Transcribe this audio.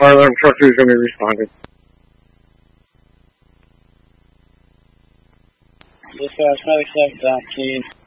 Fire alarm truck 2 is going to be responding. Dispatch, medic 7, Keys.